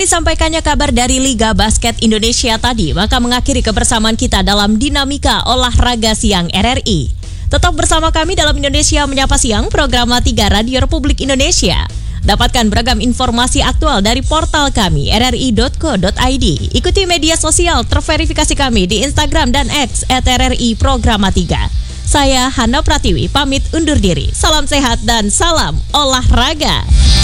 disampaikannya kabar dari Liga Basket Indonesia tadi, maka mengakhiri kebersamaan kita dalam Dinamika Olahraga Siang RRI. Tetap bersama kami dalam Indonesia Menyapa Siang, program 3 Radio Republik Indonesia. Dapatkan beragam informasi aktual dari portal kami rri.co.id. Ikuti media sosial terverifikasi kami di Instagram dan X @RRI Programa 3. Saya Hana Pratiwi pamit undur diri. Salam sehat dan salam olahraga.